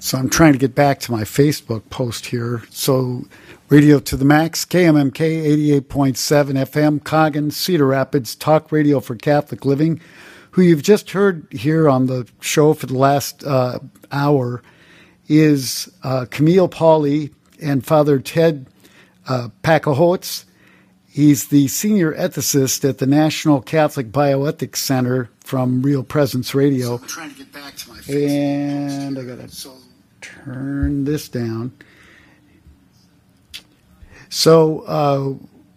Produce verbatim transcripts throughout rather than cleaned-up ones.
So I'm trying to get back to my Facebook post here. So Radio to the Max, K M M K eighty-eight point seven F M, Coggin, Cedar Rapids, Talk Radio for Catholic Living, who you've just heard here on the show for the last uh, hour, is uh, Camille Pauly and Father Ted uh, Pacahotz. He's the senior ethicist at the National Catholic Bioethics Center from Real Presence Radio. So I'm trying to get back to my Facebook and I got to so turn this down. So, uh,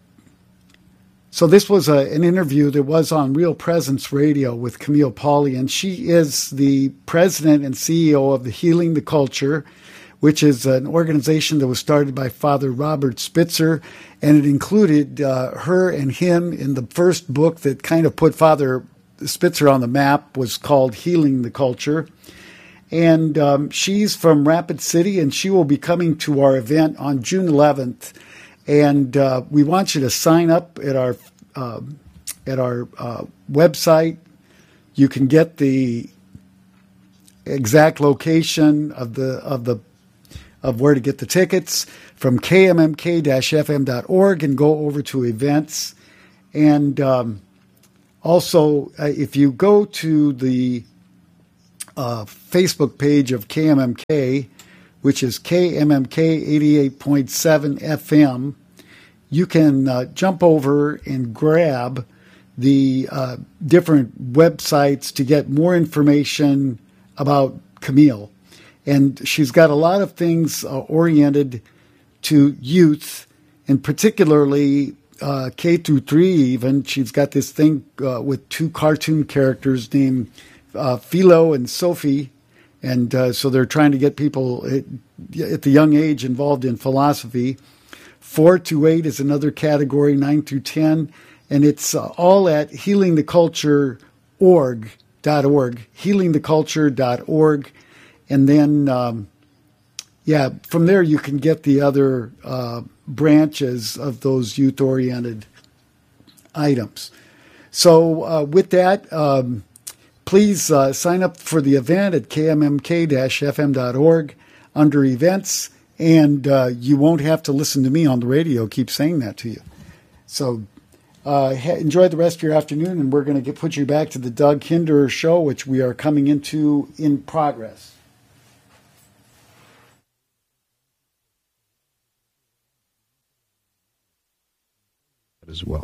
so this was a, an interview that was on Real Presence Radio with Camille Pauly, and she is the president and C E O of the Healing the Culture, which is an organization that was started by Father Robert Spitzer, and it included uh, her and him in the first book that kind of put Father Spitzer on the map, was called Healing the Culture. And um, she's from Rapid City, and she will be coming to our event on June eleventh. And uh, we want you to sign up at our uh, at our uh, website. You can get the exact location of the of the of where to get the tickets from K M M K F M dot org and go over to events. And um, also, uh, if you go to the uh, Facebook page of K M M K, which is K M M K eighty-eight point seven F M, you can uh, jump over and grab the uh, different websites to get more information about Camille. And she's got a lot of things uh, oriented to youth, and particularly uh, K through three even. She's got this thing uh, with two cartoon characters named uh, Philo and Sophie. And uh, so they're trying to get people at, at the young age involved in philosophy. Four to eight is another category, nine through ten. And it's uh, all at healing the culture dot org, healing the culture dot org. And then, um, yeah, from there you can get the other uh, branches of those youth-oriented items. So uh, with that, um, please uh, sign up for the event at K M M K F M dot org under events, and uh, you won't have to listen to me on the radio keep saying that to you. So uh, ha- enjoy the rest of your afternoon, and we're going to put you back to the Doug Hinderer Show, which we are coming into in progress. As well.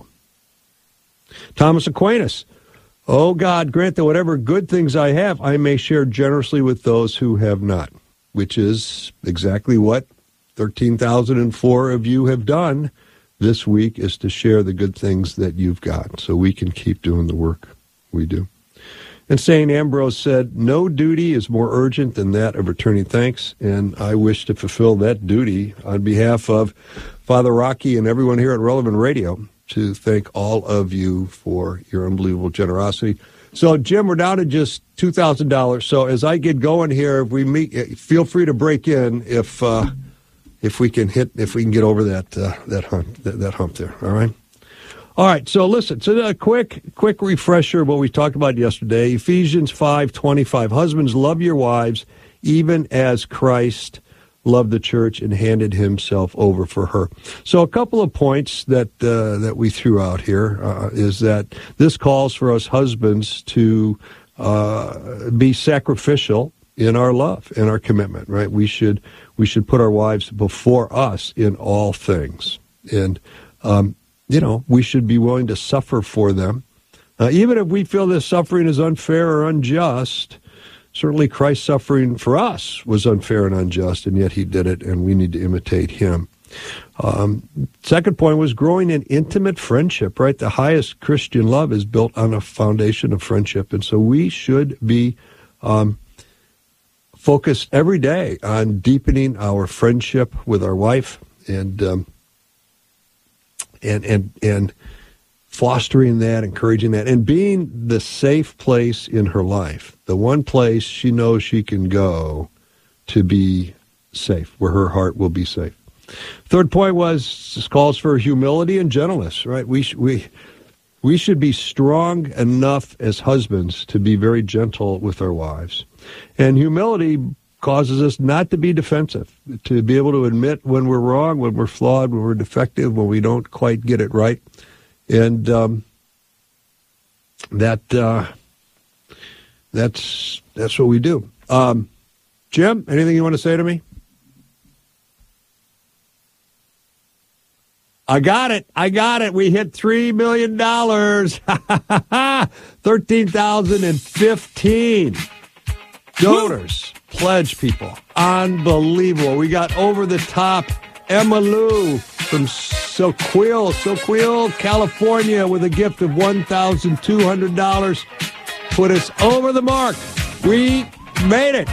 Thomas Aquinas. Oh God, grant that whatever good things I have, I may share generously with those who have not, which is exactly what thirteen thousand four of you have done this week, is to share the good things that you've got so we can keep doing the work we do. And Saint Ambrose said, no duty is more urgent than that of returning thanks, and I wish to fulfill that duty on behalf of Father Rocky and everyone here at Relevant Radio, to thank all of you for your unbelievable generosity. So, Jim, we're down to just two thousand dollars. So as I get going here, if we meet, feel free to break in if uh, if we can hit, if we can get over that uh, that hump, that, that hump there. All right. All right. So listen. So a quick quick refresher of what we talked about yesterday. Ephesians five twenty-five. Husbands, love your wives, even as Christ loved the church and handed himself over for her. So a couple of points that uh, that we threw out here uh, is that this calls for us husbands to uh, be sacrificial in our love and our commitment, right? We should we should put our wives before us in all things. And, um, you know, we should be willing to suffer for them. Uh, even if we feel this suffering is unfair or unjust, certainly Christ's suffering for us was unfair and unjust, and yet he did it, and we need to imitate him. Um, second point was growing in intimate friendship, right? The highest Christian love is built on a foundation of friendship, and so we should be um, focused every day on deepening our friendship with our wife and um, and and and fostering that, encouraging that, and being the safe place in her life, the one place she knows she can go to be safe, where her heart will be safe. Third point was, this calls for humility and gentleness, right? We, sh- we, we should be strong enough as husbands to be very gentle with our wives. And humility causes us not to be defensive, to be able to admit when we're wrong, when we're flawed, when we're defective, when we don't quite get it right. And um, that uh, that's that's what we do. Um, Jim, anything you want to say to me? I got it. I got it. We hit three million dollars. thirteen thousand fifteen donors, pledge people. Unbelievable. We got over the top Emma Lou from Soquel, Soquel, California, with a gift of one thousand two hundred dollars. Put us over the mark. We made it.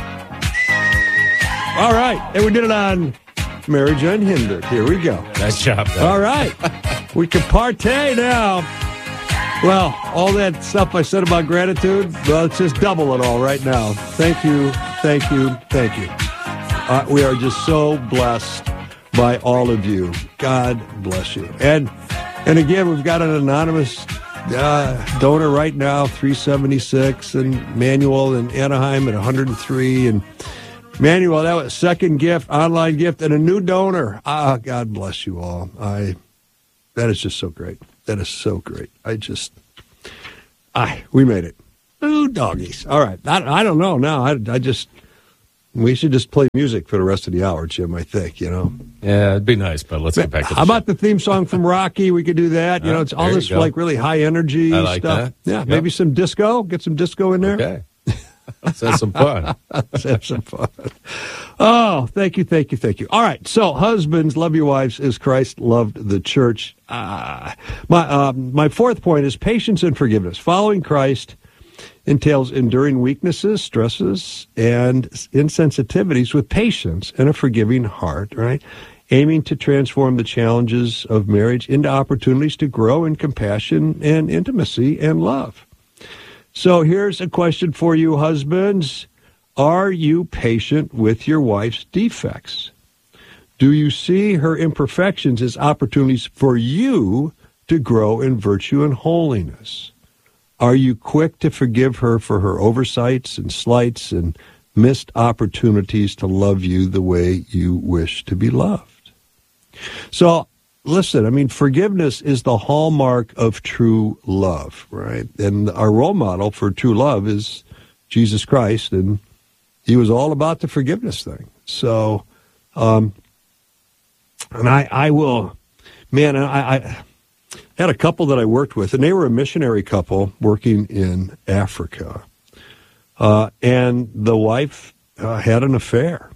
All right. And we did it on Marriage Unhindered. Here we go. Nice job, Doug. All right. We can partay now. Well, all that stuff I said about gratitude, well, let's just double it all right now. Thank you, thank you, thank you. Uh, we are just so blessed by all of you. God bless you. And and again, we've got an anonymous uh, donor right now, three seventy-six, and Manuel in Anaheim at one hundred three, and Manuel, that was a second gift, online gift, and a new donor. Ah, God bless you all. I, that is just so great. That is so great. I just, I, we made it. Ooh, doggies. All right. I, I don't know now. I, I just, we should just play music for the rest of the hour, Jim, I think, you know. Yeah, it'd be nice, but let's get back to the How show. about the theme song from Rocky? We could do that. You know, it's all There this you go. like really high energy I like stuff. that. Yeah, Yep. maybe some disco. Get some disco in there. Okay. Let's have some fun. Let's have some fun. Oh, thank you, thank you, thank you. All right, so husbands, love your wives as Christ loved the church. Uh, my um, my fourth point is patience and forgiveness. Following Christ entails enduring weaknesses, stresses, and insensitivities with patience and a forgiving heart, right? Aiming to transform the challenges of marriage into opportunities to grow in compassion and intimacy and love. So here's a question for you, husbands. Are you patient with your wife's defects? Do you see her imperfections as opportunities for you to grow in virtue and holiness? Are you quick to forgive her for her oversights and slights and missed opportunities to love you the way you wish to be loved? So, listen, I mean, forgiveness is the hallmark of true love, right? And our role model for true love is Jesus Christ, and he was all about the forgiveness thing. So, um, and I, I will, man, I, I had a couple that I worked with, and they were a missionary couple working in Africa. Uh, and the wife uh, had an affair.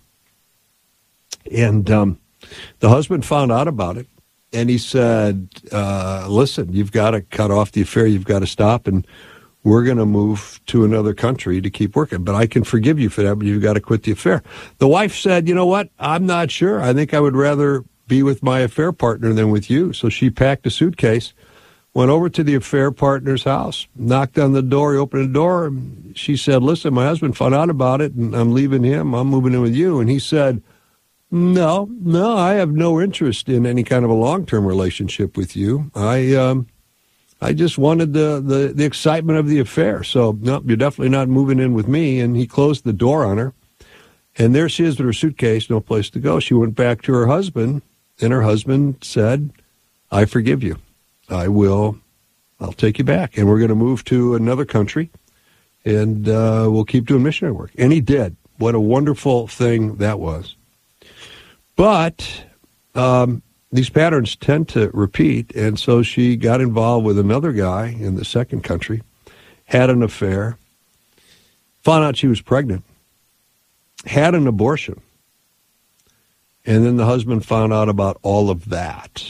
And um, the husband found out about it. And he said, uh, listen, you've got to cut off the affair. You've got to stop. And we're going to move to another country to keep working. But I can forgive you for that, but you've got to quit the affair. The wife said, you know what? I'm not sure. I think I would rather be with my affair partner than with you. So she packed a suitcase, went over to the affair partner's house, knocked on the door. He opened the door. And she said, listen, my husband found out about it, and I'm leaving him. I'm moving in with you. And he said, No, no, I have no interest in any kind of a long-term relationship with you. I um, I just wanted the, the, the excitement of the affair. So, no, you're definitely not moving in with me. And he closed the door on her. And there she is with her suitcase, no place to go. She went back to her husband, and her husband said, I forgive you. I will, I'll take you back. And we're going to move to another country, and uh, we'll keep doing missionary work. And he did. What a wonderful thing that was. But um, these patterns tend to repeat, and so she got involved with another guy in the second country, had an affair, found out she was pregnant, had an abortion, and then the husband found out about all of that.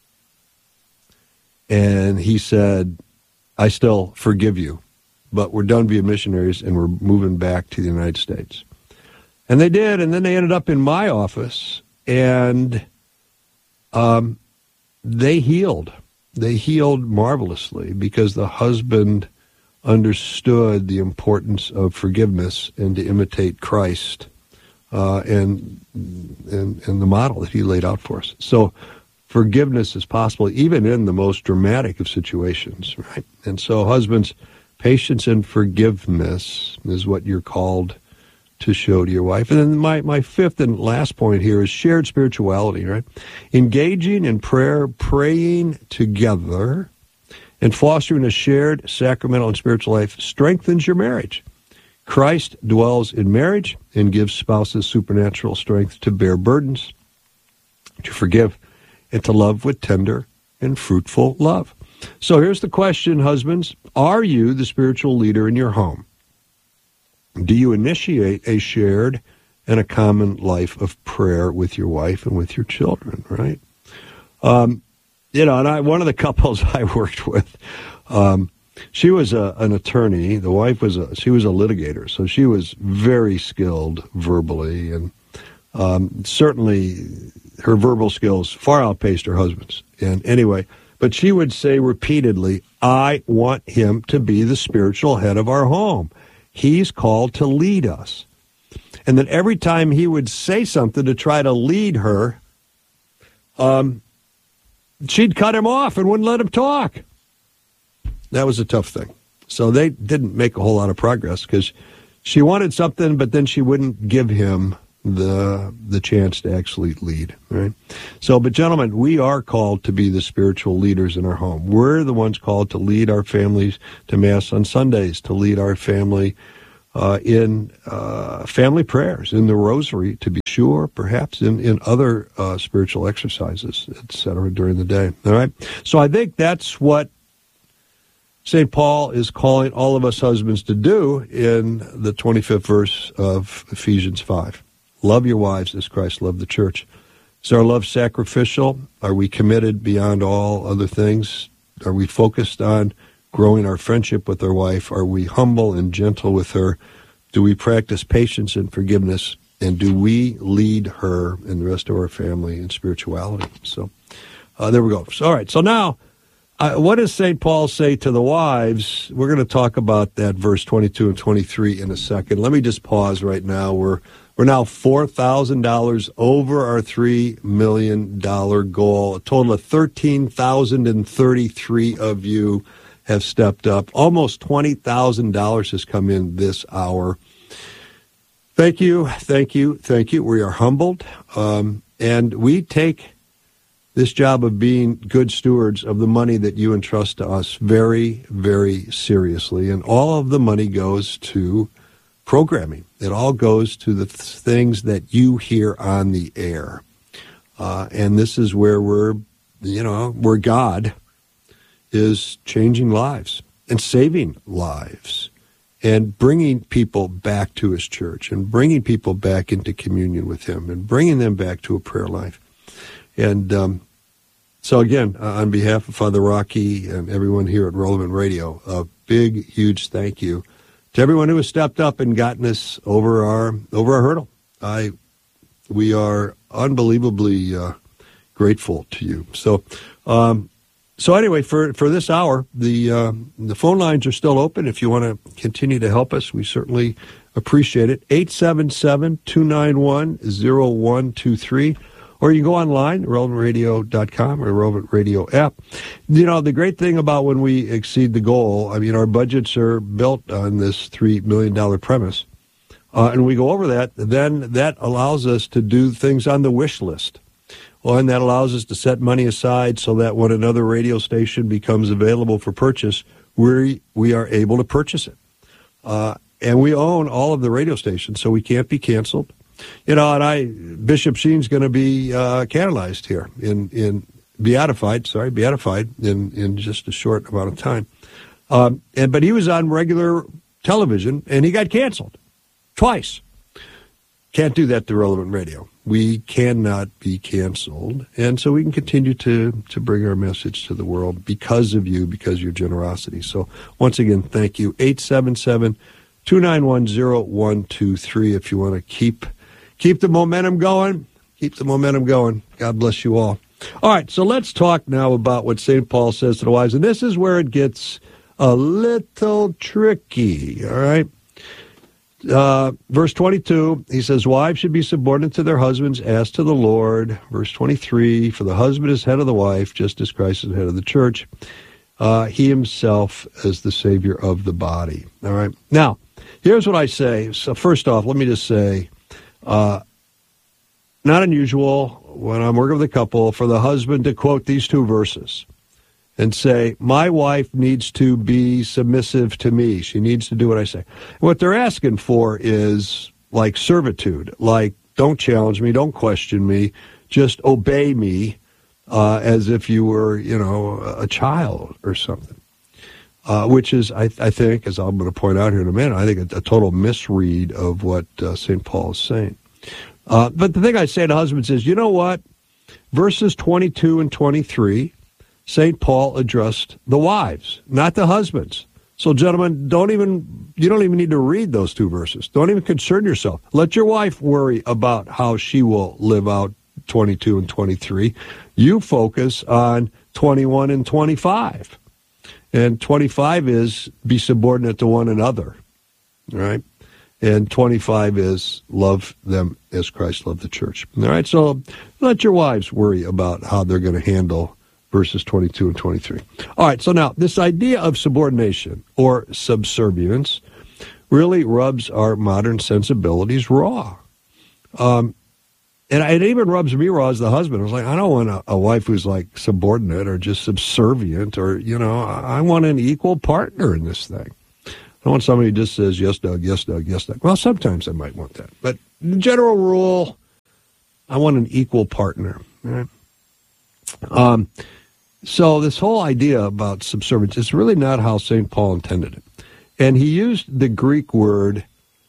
And he said, I still forgive you, but we're done being missionaries, and we're moving back to the United States. And they did, and then they ended up in my office. And um, they healed. They healed marvelously because the husband understood the importance of forgiveness and to imitate Christ uh, and, and and the model that he laid out for us. So forgiveness is possible even in the most dramatic of situations, right? And so husbands, patience and forgiveness is what you're called to show to your wife. And then my, my fifth and last point here is shared spirituality, right? Engaging in prayer, praying together, and fostering a shared sacramental and spiritual life strengthens your marriage. Christ dwells in marriage and gives spouses supernatural strength to bear burdens, to forgive, and to love with tender and fruitful love. So here's the question, husbands. Are you the spiritual leader in your home? Do you initiate a shared and a common life of prayer with your wife and with your children, right? Um, you know, and I, one of the couples I worked with, um, she was a, an attorney. The wife was a, she was a litigator, so she was very skilled verbally, and um, certainly her verbal skills far outpaced her husband's. And anyway, but she would say repeatedly, I want him to be the spiritual head of our home. He's called to lead us. And then every time he would say something to try to lead her, um, she'd cut him off and wouldn't let him talk. That was a tough thing. So they didn't make a whole lot of progress because she wanted something, but then she wouldn't give him the the chance to actually lead, right? So, but gentlemen, we are called to be the spiritual leaders in our home. We're the ones called to lead our families to Mass on Sundays, to lead our family uh, in uh, family prayers, in the rosary, to be sure, perhaps in, in other uh, spiritual exercises, et cetera, during the day, all right? So I think that's what Saint Paul is calling all of us husbands to do in the twenty-fifth verse of Ephesians five. Love your wives as Christ loved the church. Is our love sacrificial? Are we committed beyond all other things? Are we focused on growing our friendship with our wife? Are we humble and gentle with her? Do we practice patience and forgiveness? And do we lead her and the rest of our family in spirituality? So uh, there we go. So, all right, so now, uh, what does Saint Paul say to the wives? We're going to talk about that verse twenty-two and twenty-three in a second. Let me just pause right now. We're We're now four thousand dollars over our three million dollars goal. A total of thirteen thousand thirty-three of you have stepped up. Almost twenty thousand dollars has come in this hour. Thank you, thank you, thank you. We are humbled, um, and we take this job of being good stewards of the money that you entrust to us very, very seriously. And all of the money goes to programming. It all goes to the th- things that you hear on the air. Uh, and this is where we're, you know, where God is changing lives and saving lives and bringing people back to his church and bringing people back into communion with him and bringing them back to a prayer life. And um, so again, uh, on behalf of Father Rocky and everyone here at Relevant Radio, a big, huge thank you to everyone who has stepped up and gotten us over our over our hurdle. I, we are unbelievably uh, grateful to you. So, um, so anyway, for, for this hour, the uh, the phone lines are still open. If you want to continue to help us, we certainly appreciate it. eight seven seven, two nine one, zero one two three. Or you can go online, relevant radio dot com or Relevant Radio app. You know, the great thing about when we exceed the goal, I mean, our budgets are built on this three million dollars premise, uh, and we go over that, then that allows us to do things on the wish list. Well, and that allows us to set money aside so that when another radio station becomes available for purchase, we we are able to purchase it. Uh, and we own all of the radio stations, so we can't be canceled. You know, and I, Bishop Sheen's going to be uh, canonized here, in, in beatified, sorry, beatified in, in just a short amount of time. Um, and but he was on regular television, and he got canceled twice. Can't do that to Relevant Radio. We cannot be canceled, and so we can continue to, to bring our message to the world because of you, because of your generosity. So once again, thank you. eight seven seven, two nine one, zero one two three if you want to keep Keep the momentum going. Keep the momentum going. God bless you all. All right, so let's talk now about what Saint Paul says to the wives. And this is where it gets a little tricky, all right? Uh, verse twenty-two, he says, wives should be subordinate to their husbands as to the Lord. Verse twenty-three, for the husband is head of the wife, just as Christ is head of the church. Uh, he himself is the Savior of the body. All right? Now, Here's what I say. So first off, let me just say, uh, not unusual when I'm working with a couple for the husband to quote these two verses and say, my wife needs to be submissive to me. She needs to do what I say. What they're asking for is like servitude, like don't challenge me, don't question me, just obey me uh, as if you were, you know, a child or something, uh, which is, I, I think, as I'm going to point out here in a minute, I think a, a total misread of what uh, Saint Paul is saying. Uh, but the thing I say to husbands is, you know what? Verses twenty-two and twenty-three, Saint Paul addressed the wives, not the husbands. So, gentlemen, don't even you don't even need to read those two verses. Don't even concern yourself. Let your wife worry about how she will live out twenty-two and twenty-three. You focus on twenty-one and twenty-five. And twenty-five is be subordinate to one another, right? And twenty-five is love them as Christ loved the church. All right, so let your wives worry about how they're going to handle verses twenty-two and twenty-three. All right, so now this idea of subordination or subservience really rubs our modern sensibilities raw. Um, and it even rubs me raw as the husband. I was like, I don't want a, a wife who's like subordinate or just subservient or, you know, I want an equal partner in this thing. I want somebody who just says, yes, Doug, yes, Doug, yes, Doug. Well, sometimes I might want that. But the general rule, I want an equal partner. Right? Um, so this whole idea about subservience is really not how Saint Paul intended it. And he used the Greek word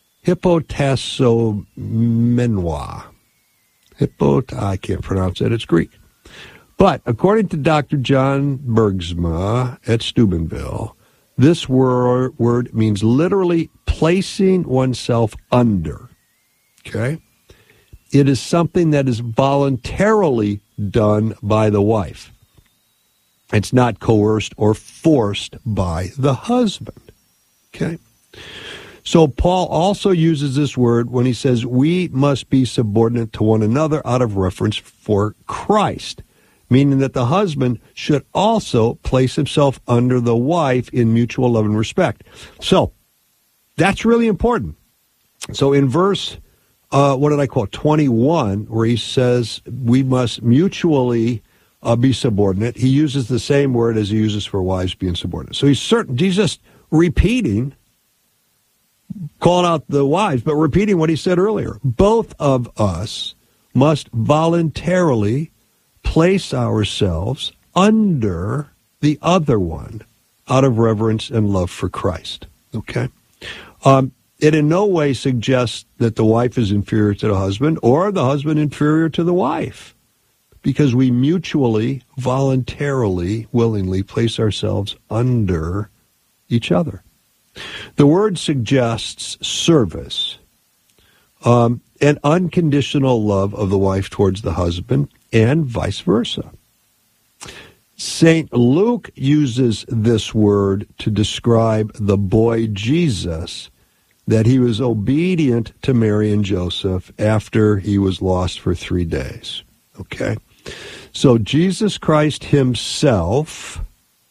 hypotassomenoi. Hippo, I can't pronounce it, it's Greek. But according to Doctor John Bergsma at Steubenville, this word, word means literally placing oneself under, okay? It is something that is voluntarily done by the wife. It's not coerced or forced by the husband, okay? So Paul also uses this word when he says we must be subordinate to one another out of reference for Christ, meaning that the husband should also place himself under the wife in mutual love and respect. So that's really important. So in verse, uh, what did I call it, twenty-one, where he says we must mutually uh, be subordinate, he uses the same word as he uses for wives being subordinate. So he's certain, he's just repeating, calling out the wives, but repeating what he said earlier. Both of us must voluntarily place ourselves under the other one out of reverence and love for Christ. Okay? Um, it in no way suggests that the wife is inferior to the husband or the husband inferior to the wife, because we mutually, voluntarily, willingly place ourselves under each other. The word suggests service, um, and unconditional love of the wife towards the husband, and vice versa. Saint Luke uses this word to describe the boy Jesus, that he was obedient to Mary and Joseph after he was lost for three days. Okay? So Jesus Christ himself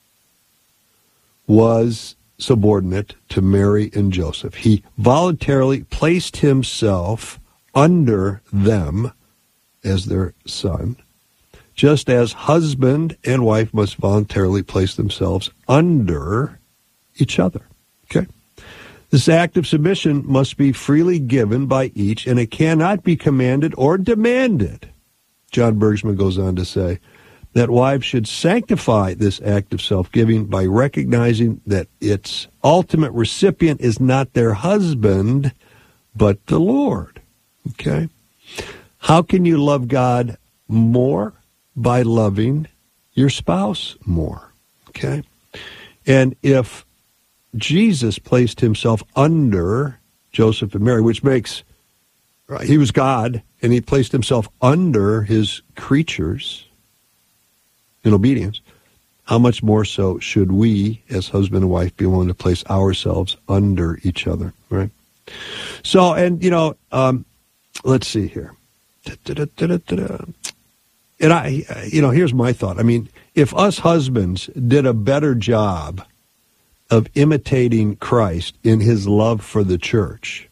was subordinate to Mary and Joseph. He voluntarily placed himself under them as their son, just as husband and wife must voluntarily place themselves under each other. Okay? This act of submission must be freely given by each, and it cannot be commanded or demanded. John Bergsman goes on to say that wives should sanctify this act of self-giving by recognizing that its ultimate recipient is not their husband, but the Lord. Okay? How can you love God more? By loving your spouse more. Okay? And if Jesus placed himself under Joseph and Mary, which makes, right, he was God, and he placed himself under his creatures in obedience, how much more so should we, as husband and wife, be willing to place ourselves under each other, right? So, and, you know, um, let's see here. Da-da-da-da-da-da. And I, you know, here's my thought. I mean, if us husbands did a better job of imitating Christ in his love for the church,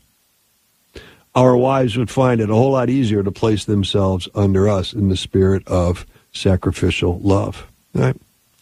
our wives would find it a whole lot easier to place themselves under us in the spirit of sacrificial love. Right?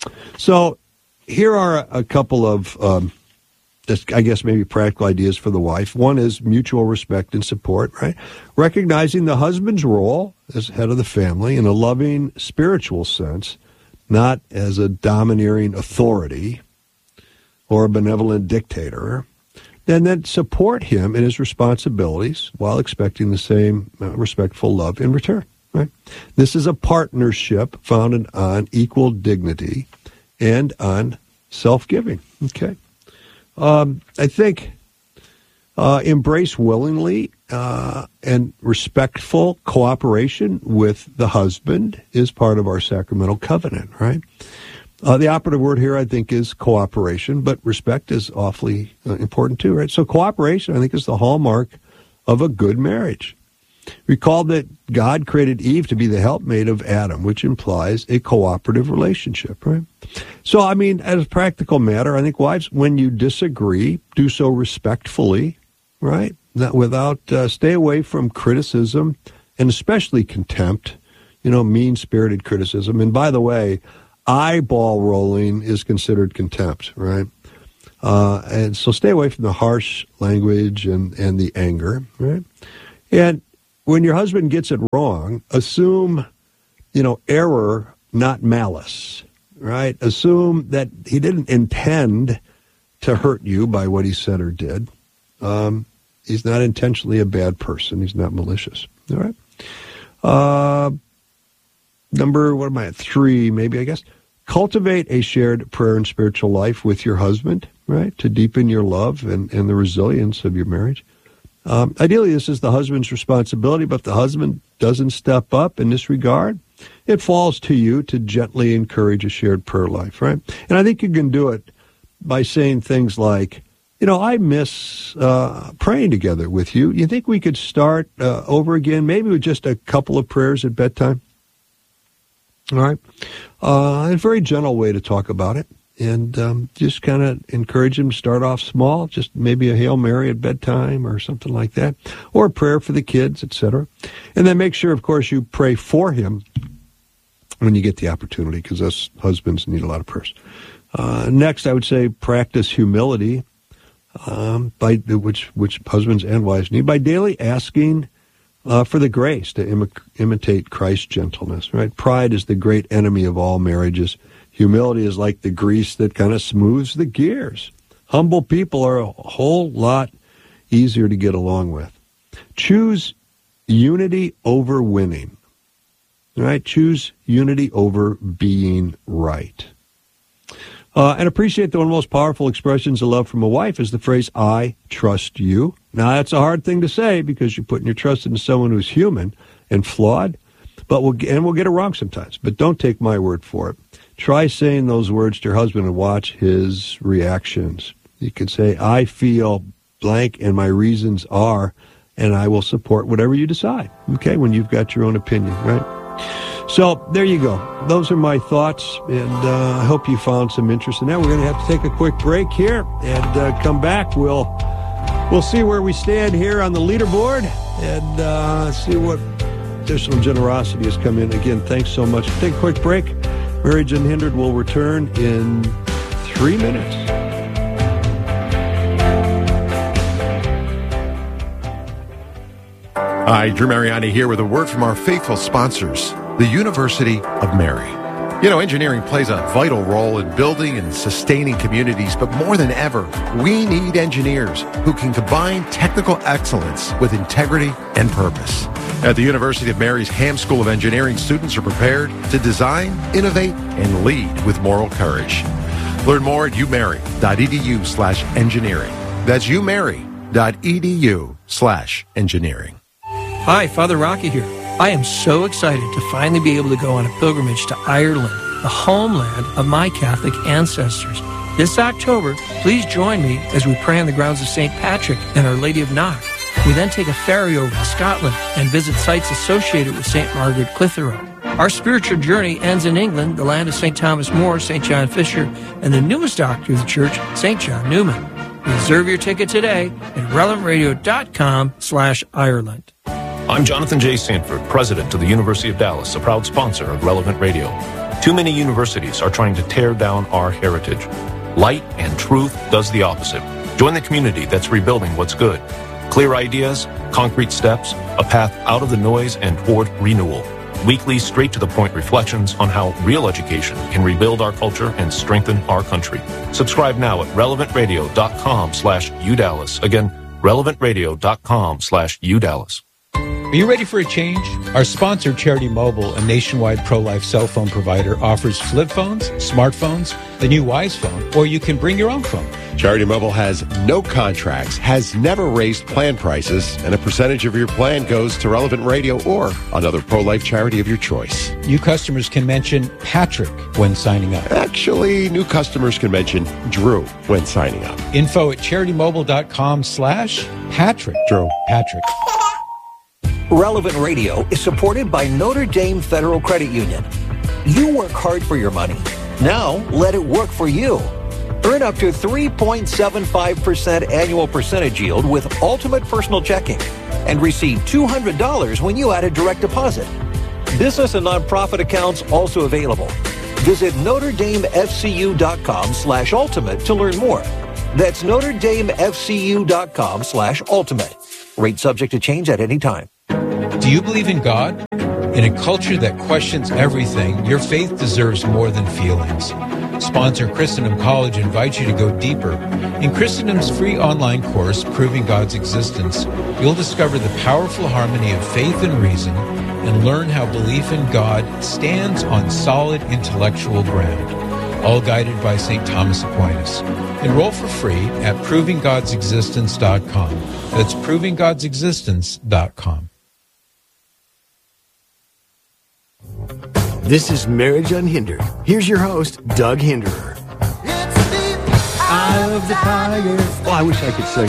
So here are a couple of, um, just, I guess, maybe practical ideas for the wife. One is mutual respect and support, right? Recognizing the husband's role as head of the family in a loving spiritual sense, not as a domineering authority or a benevolent dictator, and then support him in his responsibilities while expecting the same uh, respectful love in return. Right? This is a partnership founded on equal dignity and on self-giving. Okay, um, I think uh, embrace willingly uh, and respectful cooperation with the husband is part of our sacramental covenant. Right. Uh, the operative word here, I think, is cooperation, but respect is awfully uh, important too, right? So cooperation, I think, is the hallmark of a good marriage. Recall that God created Eve to be the helpmate of Adam, which implies a cooperative relationship, right? So, I mean, as a practical matter, I think wives, when you disagree, do so respectfully, right? Not without, uh, stay away from criticism and especially contempt, you know, mean-spirited criticism. And by the way, eyeball rolling is considered contempt, right? Uh, and so stay away from the harsh language and, and the anger, right? And when your husband gets it wrong, assume, you know, error, not malice, right? Assume that he didn't intend to hurt you by what he said or did. Um, he's not intentionally a bad person. He's not malicious, all right? Uh, number, what am I at? Three, maybe, I guess. Cultivate a shared prayer and spiritual life with your husband, right, to deepen your love and, and the resilience of your marriage. Um, ideally, this is the husband's responsibility, but if the husband doesn't step up in this regard, it falls to you to gently encourage a shared prayer life, right? And I think you can do it by saying things like, you know, I miss uh, praying together with you. You think we could start uh, over again, maybe with just a couple of prayers at bedtime? All right. Uh, a very gentle way to talk about it. And um, just kind of encourage him to start off small, just maybe a Hail Mary at bedtime or something like that, or a prayer for the kids, et cetera. And then make sure, of course, you pray for him when you get the opportunity, because us husbands need a lot of prayers. Uh, next, I would say practice humility, um, by which which husbands and wives need, by daily asking Uh, for the grace to Im- imitate Christ's gentleness, right? Pride is the great enemy of all marriages. Humility is like the grease that kind of smooths the gears. Humble people are a whole lot easier to get along with. Choose unity over winning, right? Choose unity over being right. Uh, and appreciate that one of the most powerful expressions of love from a wife is the phrase, I trust you. Now, that's a hard thing to say because you're putting your trust into someone who's human and flawed, but we'll, and we'll get it wrong sometimes. But don't take my word for it. Try saying those words to your husband and watch his reactions. You can say, I feel blank and my reasons are, and I will support whatever you decide, okay, when you've got your own opinion, right? So there you go. Those are my thoughts, and uh, I hope you found some interest in that. We're going to have to take a quick break here and uh, come back. We'll we'll see where we stand here on the leaderboard and uh, see what additional generosity has come in. Again, thanks so much. Take a quick break. Marriage Unhindered will return in three minutes. Hi, Drew Mariani here with a word from our faithful sponsors, the University of Mary. You know, engineering plays a vital role in building and sustaining communities, but more than ever, we need engineers who can combine technical excellence with integrity and purpose. At the University of Mary's Ham School of Engineering, students are prepared to design, innovate, and lead with moral courage. Learn more at umary.edu slash engineering. That's umary.edu slash engineering. Hi, Father Rocky here. I am so excited to finally be able to go on a pilgrimage to Ireland, the homeland of my Catholic ancestors. This October, please join me as we pray on the grounds of Saint Patrick and Our Lady of Knock. We then take a ferry over to Scotland and visit sites associated with Saint Margaret Clitheroe. Our spiritual journey ends in England, the land of Saint Thomas More, Saint John Fisher, and the newest doctor of the church, Saint John Newman. Reserve your ticket today at relevant radio dot com slash Ireland. I'm Jonathan J. Sanford, president of the University of Dallas, a proud sponsor of Relevant Radio. Too many universities are trying to tear down our heritage. Light and truth does the opposite. Join the community that's rebuilding what's good. Clear ideas, concrete steps, a path out of the noise and toward renewal. Weekly, straight-to-the-point reflections on how real education can rebuild our culture and strengthen our country. Subscribe now at relevant radio dot com slash U Dallas. Again, relevant radio dot com slash U Dallas. Are you ready for a change? Our sponsor, Charity Mobile, a nationwide pro-life cell phone provider, offers flip phones, smartphones, the new Wise phone, or you can bring your own phone. Charity Mobile has no contracts, has never raised plan prices, and a percentage of your plan goes to Relevant Radio or another pro-life charity of your choice. New customers can mention Patrick when signing up. Actually, new customers can mention Drew when signing up. Info at charity mobile dot com slash Patrick. Drew. Patrick. Relevant Radio is supported by Notre Dame Federal Credit Union. You work hard for your money. Now let it work for you. Earn up to three point seven five percent annual percentage yield with Ultimate Personal Checking and receive two hundred dollars when you add a direct deposit. Business and nonprofit accounts also available. Visit Notre Dame F C U dot com slash ultimate to learn more. That's Notre Dame F C U dot com slash ultimate. Rate subject to change at any time. Do you believe in God? In a culture that questions everything, your faith deserves more than feelings. Sponsor Christendom College invites you to go deeper. In Christendom's free online course, Proving God's Existence, you'll discover the powerful harmony of faith and reason and learn how belief in God stands on solid intellectual ground, all guided by Saint Thomas Aquinas. Enroll for free at proving gods existence dot com. That's proving gods existence dot com. This is Marriage Unhindered. Here's your host, Doug Hinderer. Eye of the Tiger. Oh, I wish I could sing.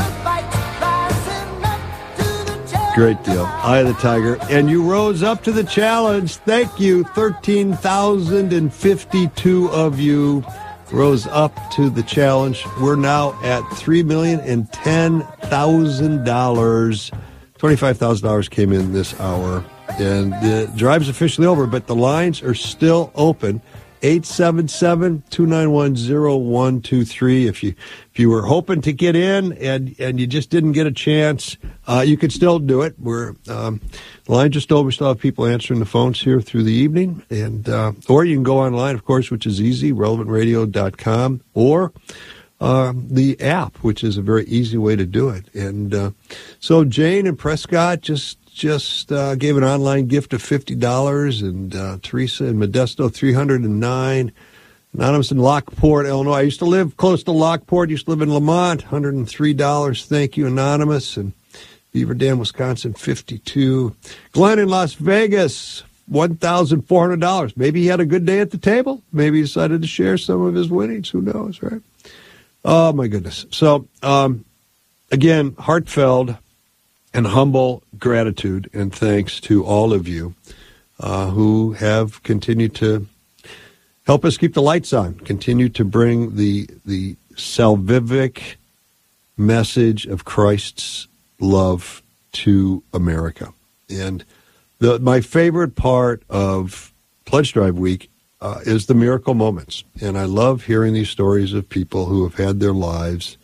Great deal. Eye of the Tiger. And you rose up to the challenge. Thank you. thirteen thousand fifty-two of you rose up to the challenge. We're now at three million ten thousand dollars. twenty-five thousand dollars came in this hour. And the drive's officially over, but the lines are still open. eight seven seven, two nine one, zero one two three. If you if you were hoping to get in and, and you just didn't get a chance, uh, you could still do it. We're um, the line just over. We still have people answering the phones here through the evening, and uh, or you can go online, of course, which is easy, relevant radio dot com, or uh, the app, which is a very easy way to do it. And uh, so Jane and Prescott just. Just uh, gave an online gift of fifty dollars, and uh, Teresa in Modesto, three hundred nine. Anonymous in Lockport, Illinois. I used to live close to Lockport. Used to live in Lamont, one hundred three dollars. Thank you, Anonymous. And Beaver Dam, Wisconsin, fifty-two dollars. Glenn in Las Vegas, one thousand four hundred dollars. Maybe he had a good day at the table. Maybe he decided to share some of his winnings. Who knows, right? Oh, my goodness. So, um, again, heartfelt and humble gratitude and thanks to all of you uh, who have continued to help us keep the lights on, continue to bring the the salvific message of Christ's love to America. And the my favorite part of Pledge Drive Week uh, is the miracle moments. And I love hearing these stories of people who have had their lives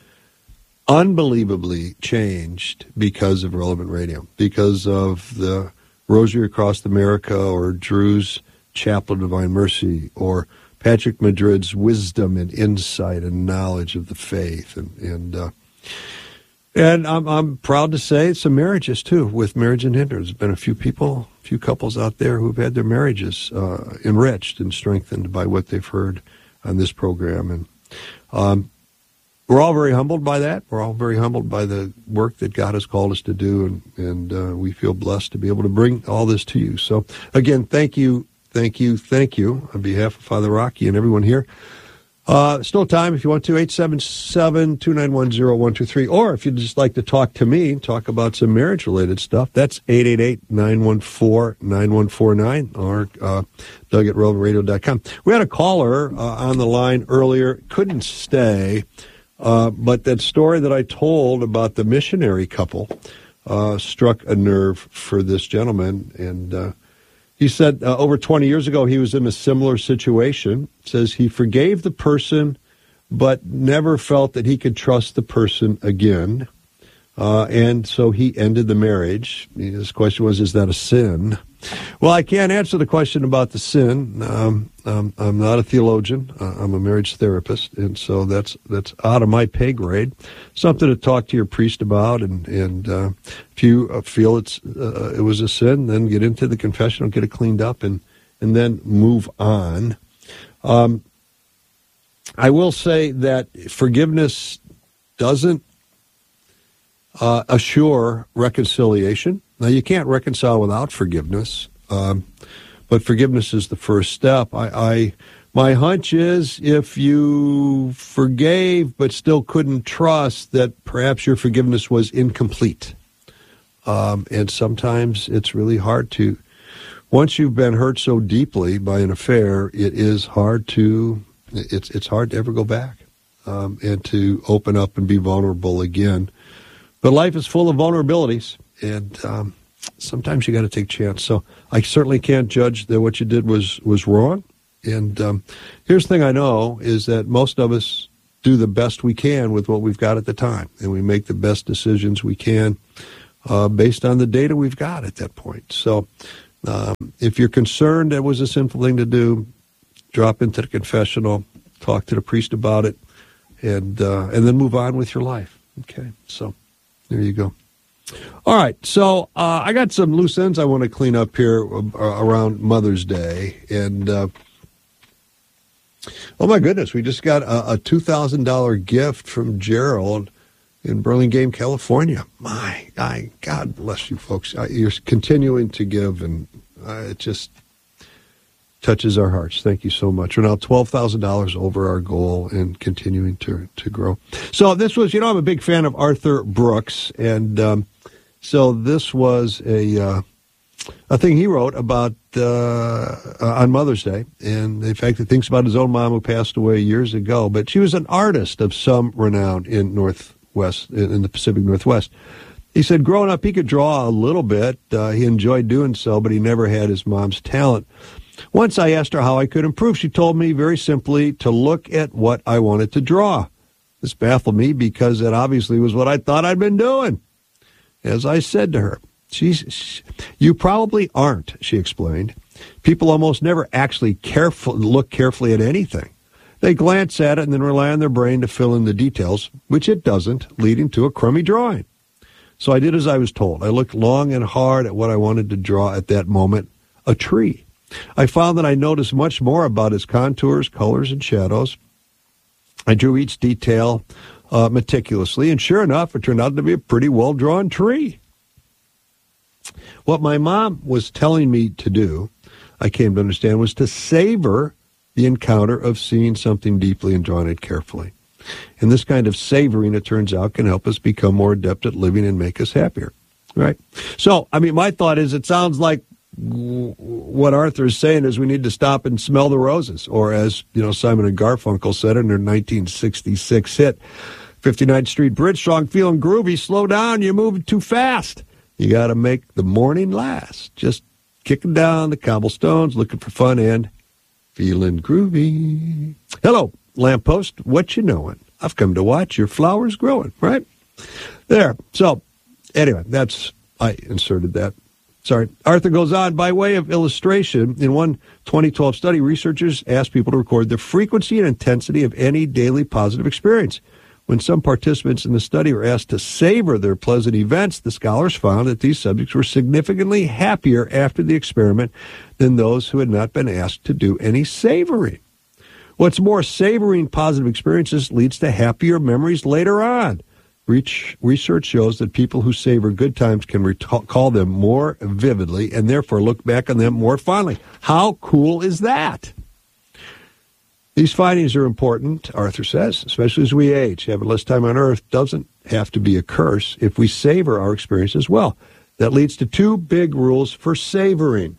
unbelievably changed because of Relevant Radio, because of the Rosary Across America, or Drew's Chapel of Divine Mercy, or Patrick Madrid's wisdom and insight and knowledge of the faith. And and uh, and I'm, I'm proud to say some marriages, too, with Marriage Unhindered. There's been a few people, a few couples out there who've had their marriages uh, enriched and strengthened by what they've heard on this program. And um we're all very humbled by that. We're all very humbled by the work that God has called us to do, and, and uh, we feel blessed to be able to bring all this to you. So, again, thank you, thank you, thank you on behalf of Father Rocky and everyone here. Uh, still time if you want to, eight seven seven, two nine one, zero one two three. Or if you'd just like to talk to me, talk about some marriage-related stuff, that's eight eight eight, nine one four, nine one four nine or uh, Doug at relevant radio dot com. We had a caller uh, on the line earlier, couldn't stay, uh, but that story that I told about the missionary couple uh, struck a nerve for this gentleman, and uh, he said uh, over twenty years ago he was in a similar situation. Says he forgave the person, but never felt that he could trust the person again. Uh, and so he ended the marriage. His question was, is that a sin? Well, I can't answer the question about the sin. Um, um, I'm not a theologian. Uh, I'm a marriage therapist, and so that's that's out of my pay grade. Something to talk to your priest about, and and uh, if you feel it's uh, it was a sin, then get into the confessional, get it cleaned up, and and then move on. Um, I will say that forgiveness doesn't uh, assure reconciliation. Now, you can't reconcile without forgiveness, um, but forgiveness is the first step. I, I, my hunch is if you forgave but still couldn't trust, that perhaps your forgiveness was incomplete. Um, and sometimes it's really hard to, once you've been hurt so deeply by an affair, it is hard to, it's it's hard to ever go back um, and to open up and be vulnerable again. But life is full of vulnerabilities. And um, sometimes you got to take a chance. So I certainly can't judge that what you did was, was wrong. And um, here's the thing I know is that most of us do the best we can with what we've got at the time. And we make the best decisions we can uh, based on the data we've got at that point. So um, if you're concerned that was a sinful thing to do, drop into the confessional, talk to the priest about it, and uh, and then move on with your life. Okay, so there you go. All right, so uh, I got some loose ends I want to clean up here around Mother's Day. And, uh, oh, my goodness, we just got a, a two thousand dollars gift from Gerald in Burlingame, California. My, I, God bless you, folks. You're continuing to give, and uh, it just touches our hearts. Thank you so much. We're now twelve thousand dollars over our goal and continuing to, to grow. So this was, you know, I'm a big fan of Arthur Brooks, and um, so this was a uh, a thing he wrote about uh, on Mother's Day, and in fact, he thinks about his own mom who passed away years ago, but she was an artist of some renown in Northwest, in the Pacific Northwest. He said growing up, he could draw a little bit. Uh, he enjoyed doing so, but he never had his mom's talent. Once I asked her how I could improve, she told me very simply to look at what I wanted to draw. This baffled me because it obviously was what I thought I'd been doing. As I said to her, she's, she, you probably aren't, she explained. People almost never actually careful, look carefully at anything. They glance at it and then rely on their brain to fill in the details, which it doesn't, leading to a crummy drawing. So I did as I was told. I looked long and hard at what I wanted to draw at that moment, a tree. I found that I noticed much more about its contours, colors, and shadows. I drew each detail uh, meticulously, and sure enough, it turned out to be a pretty well-drawn tree. What my mom was telling me to do, I came to understand, was to savor the encounter of seeing something deeply and drawing it carefully. And this kind of savoring, it turns out, can help us become more adept at living and make us happier. Right? So, I mean, my thought is it sounds like what Arthur is saying is we need to stop and smell the roses, or as you know, Simon and Garfunkel said in their nineteen sixty-six hit, fifty-ninth Street Bridge, strong, feeling groovy, slow down, you're moving too fast. You got to make the morning last. Just kicking down the cobblestones, looking for fun and feeling groovy. Hello, lamppost, what you knowin'? I've come to watch your flowers growing, right? There. So, anyway, that's, I inserted that. Sorry. Arthur goes on, by way of illustration, in one twenty twelve study, researchers asked people to record the frequency and intensity of any daily positive experience. When some participants in the study were asked to savor their pleasant events, the scholars found that these subjects were significantly happier after the experiment than those who had not been asked to do any savoring. What's more, savoring positive experiences leads to happier memories later on. Research shows that people who savor good times can recall them more vividly and therefore look back on them more fondly. How cool is that? These findings are important, Arthur says, especially as we age. Having less time on Earth doesn't have to be a curse if we savor our experiences well. That leads to two big rules for savoring.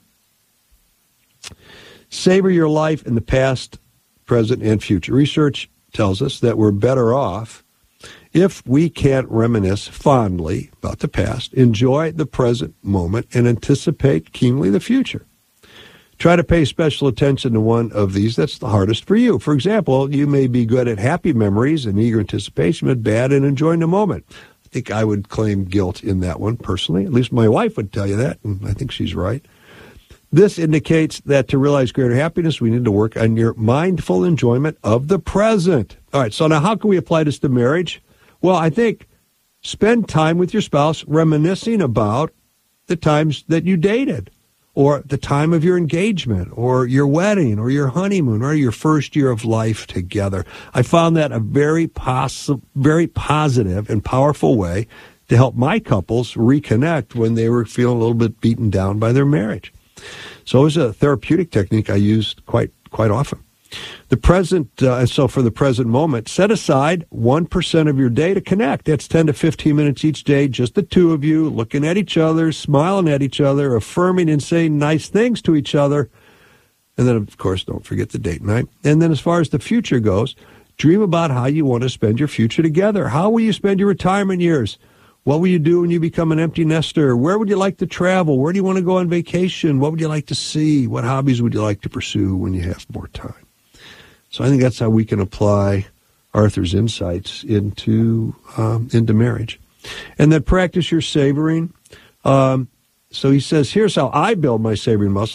Savor your life in the past, present, and future. Research tells us that we're better off if we can't reminisce fondly about the past, enjoy the present moment, and anticipate keenly the future. Try to pay special attention to one of these that's the hardest for you. For example, you may be good at happy memories and eager anticipation, but bad at enjoying the moment. I think I would claim guilt in that one personally. At least my wife would tell you that, and I think she's right. This indicates that to realize greater happiness, we need to work on your mindful enjoyment of the present. All right, so now how can we apply this to marriage? Well, I think spend time with your spouse reminiscing about the times that you dated, or the time of your engagement, or your wedding, or your honeymoon, or your first year of life together. I found that a very posi- very positive and powerful way to help my couples reconnect when they were feeling a little bit beaten down by their marriage. So it was a therapeutic technique I used quite quite often. The present, uh, and so for the present moment, set aside one percent of your day to connect. That's ten to fifteen minutes each day, just the two of you, looking at each other, smiling at each other, affirming and saying nice things to each other. And then, of course, don't forget the date night. And then as far as the future goes, dream about how you want to spend your future together. How will you spend your retirement years? What will you do when you become an empty nester? Where would you like to travel? Where do you want to go on vacation? What would you like to see? What hobbies would you like to pursue when you have more time? So I think that's how we can apply Arthur's insights into um, into marriage. And then practice your savoring. Um, so he says, here's how I build my savoring muscle.